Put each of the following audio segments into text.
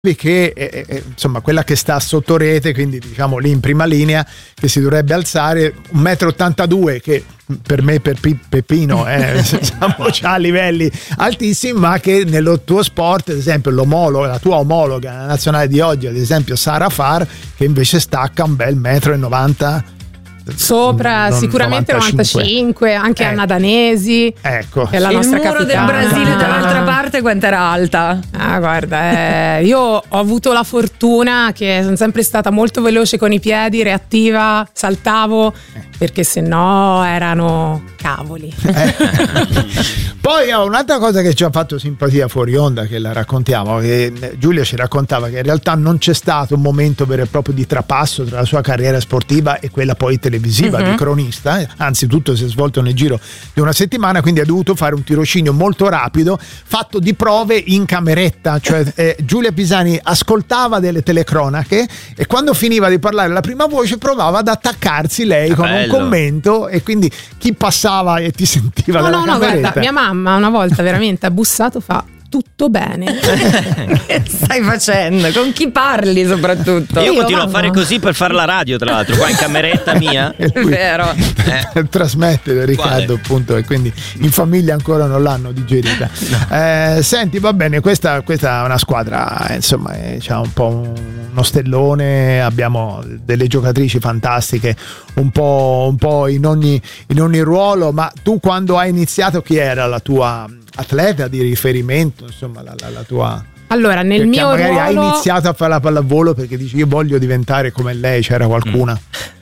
che insomma quella che sta sotto rete, quindi diciamo lì in prima linea, che si dovrebbe alzare 1,82 m, che per me, per Peppino siamo già a livelli altissimi, ma che nello tuo sport, ad esempio la tua omologa la nazionale di oggi, ad esempio Sara Farr, che invece stacca un bel 1,90 m sopra, sicuramente 95, anche Anna Danesi, ecco, che è la nostra il muro capitana del Brasile dall'altra parte quanto era alta? Guarda, io ho avuto la fortuna che sono sempre stata molto veloce con i piedi, reattiva, saltavo, perché sennò erano cavoli. Poi un'altra cosa che ci ha fatto simpatia fuori onda, che la raccontiamo, che Giulia ci raccontava, che in realtà non c'è stato un momento vero e proprio di trapasso tra la sua carriera sportiva e quella poi televisiva di cronista, anzi tutto si è svolto nel giro di una settimana, quindi ha dovuto fare un tirocinio molto rapido fatto di prove in cameretta, cioè Giulia Pisani ascoltava delle telecronache e quando finiva di parlare la prima voce provava ad attaccarsi lei con un commento, e quindi chi passava e ti sentiva dalla cameretta. Guarda, mia mamma una volta veramente ha bussato, fa: tutto bene? Che stai facendo? Con chi parli soprattutto? Io continuo a fare così per fare la radio, tra l'altro, qua in cameretta mia. È vero. Trasmettere Riccardo, appunto, e quindi in famiglia ancora non l'hanno digerita. No. Senti, va bene, questa è una squadra, insomma, c'ha un po' uno stellone, abbiamo delle giocatrici fantastiche, un po' in ogni ruolo. Ma tu, quando hai iniziato, chi era la tua atleta di riferimento, insomma, la tua? Allora, nel mio magari ruolo hai iniziato a fare la pallavolo perché dici io voglio diventare come lei, c'era qualcuna?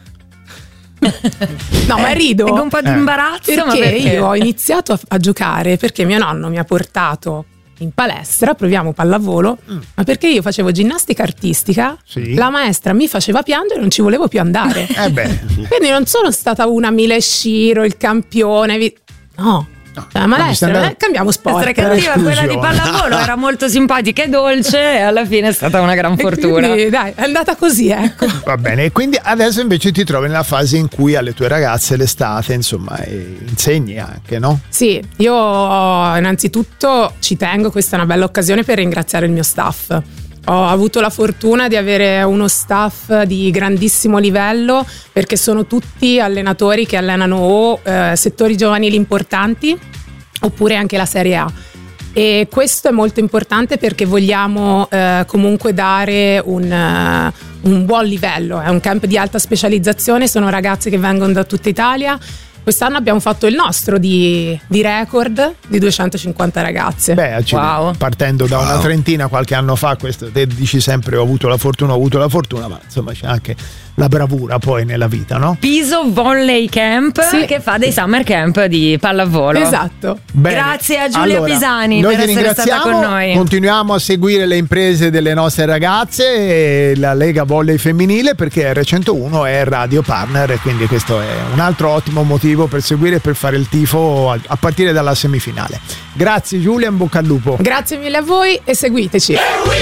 No, ma rido. Tengo un po' di imbarazzo, perché io ho iniziato a giocare perché mio nonno mi ha portato in palestra, proviamo pallavolo, ma perché io facevo ginnastica artistica, la maestra mi faceva piangere e non ci volevo più andare. Quindi non sono stata una Mile Shiro, il campione, no. La maestra, cambiamo sport. La cattiva, quella di pallavolo era molto simpatica e dolce, e alla fine è stata una gran fortuna. Quindi, dai, è andata così, ecco. Va bene, e quindi adesso invece ti trovi nella fase in cui alle tue ragazze l'estate, insomma, insegni anche, no? Sì, io innanzitutto ci tengo, questa è una bella occasione per ringraziare il mio staff. Ho avuto la fortuna di avere uno staff di grandissimo livello, perché sono tutti allenatori che allenano o settori giovanili importanti oppure anche la Serie A, e questo è molto importante perché vogliamo comunque dare un buon livello. È un camp di alta specializzazione, sono ragazze che vengono da tutta Italia. Quest'anno abbiamo fatto il nostro di record di 250 ragazze. Wow. Partendo da una trentina qualche anno fa, questo te dici sempre ho avuto la fortuna, ma insomma c'è anche la bravura poi nella vita, no? Piso Volley Camp, che fa dei summer camp di pallavolo. Esatto. Bene. Grazie a Giulia Pisani per essere stata con noi. Continuiamo a seguire le imprese delle nostre ragazze e la Lega Volley Femminile, perché R101 è radio partner, e quindi questo è un altro ottimo motivo per seguire e per fare il tifo a partire dalla semifinale. Grazie Giulia, in bocca al lupo. Grazie mille a voi e seguiteci.